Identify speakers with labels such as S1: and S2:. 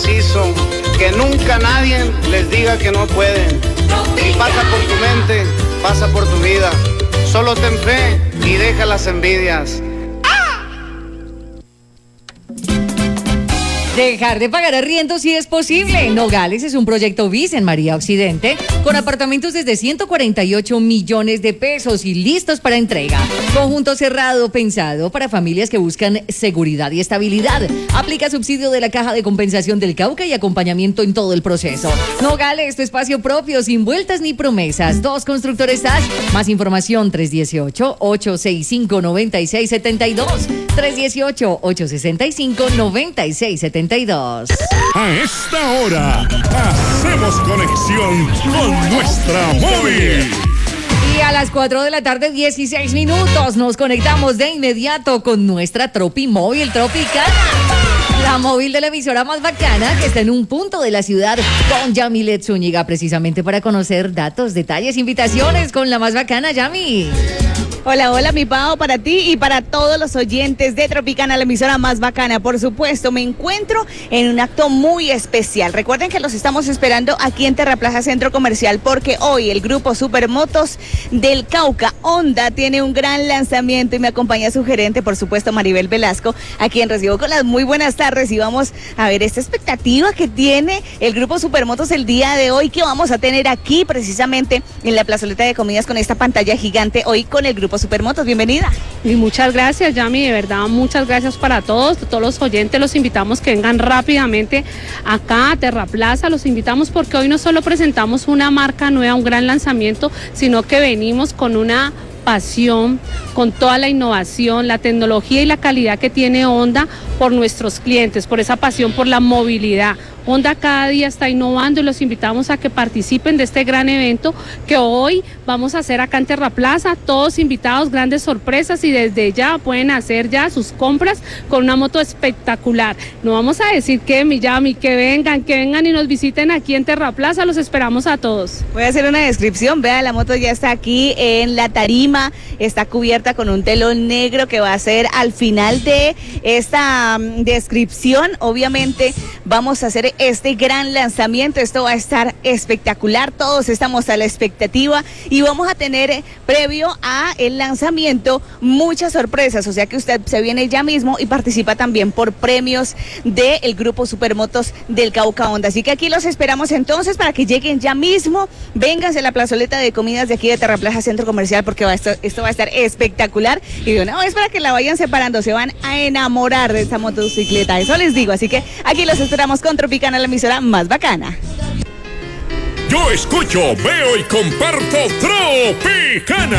S1: macizo, que nunca nadie les diga que no pueden. Si pasa por tu mente, pasa por tu vida. Solo ten fe y deja las envidias.
S2: Dejar de pagar arriendo si es posible. Nogales es un proyecto BIS en María Occidente con apartamentos desde 148 millones de pesos y listos para entrega. Conjunto cerrado pensado para familias que buscan seguridad y estabilidad. Aplica subsidio de la Caja de Compensación del Cauca y acompañamiento en todo el proceso. Nogales, tu espacio propio sin vueltas ni promesas. 2 Constructores SAS. Más información 318-865-9672. 318-865-9672.
S3: A esta hora, hacemos conexión con nuestra móvil.
S2: Y a las 4 de la tarde, 16 minutos, nos conectamos de inmediato con nuestra Tropi Móvil Tropicana. La móvil de la emisora más bacana que está en un punto de la ciudad con Yamilet Zúñiga, precisamente para conocer datos, detalles, invitaciones con la más bacana, Yami.
S4: Hola, hola, mi Pao, para ti y para todos los oyentes de Tropicana, la emisora más bacana. Por supuesto, me encuentro en un acto muy especial. Recuerden que los estamos esperando aquí en Terraplaza Centro Comercial porque hoy el grupo Supermotos del Cauca, Honda, tiene un gran lanzamiento y me acompaña su gerente, por supuesto, Maribel Velasco, a quien recibo con las muy buenas tardes y vamos a ver esta expectativa que tiene el grupo Supermotos el día de hoy, que vamos a tener aquí precisamente en la plazoleta de comidas con esta pantalla gigante hoy con el grupo Supermotos. Bienvenida.
S5: Y muchas gracias, Yami, de verdad, muchas gracias para todos los oyentes, los invitamos que vengan rápidamente acá a Terraplaza, los invitamos porque hoy no solo presentamos una marca nueva, un gran lanzamiento, sino que venimos con una pasión, con toda la innovación, la tecnología y la calidad que tiene Honda por nuestros clientes, por esa pasión por la movilidad. Honda cada día está innovando y los invitamos a que participen de este gran evento que hoy vamos a hacer acá en Terraplaza, todos invitados, grandes sorpresas y desde ya pueden hacer ya sus compras con una moto espectacular. No vamos a decir que Yami, que vengan y nos visiten aquí en Terraplaza, los esperamos a todos.
S4: Voy a hacer una descripción, vea, la moto ya está aquí en la tarima, está cubierta con un telón negro que va a ser al final de esta descripción. Obviamente vamos a hacer este gran lanzamiento, esto va a estar espectacular, todos estamos a la expectativa y vamos a tener previo a el lanzamiento muchas sorpresas, o sea que usted se viene ya mismo y participa también por premios del grupo Supermotos del Cauca Honda, así que aquí los esperamos entonces para que lleguen ya mismo, vénganse a la plazoleta de comidas de aquí de Terraplaza Centro Comercial porque esto va a estar espectacular y de una vez para que la vayan separando, se van a enamorar de esta motocicleta, eso les digo, así que aquí los esperamos con Tropicana, la emisora más bacana.
S3: Yo escucho, veo y comparto Tropicana.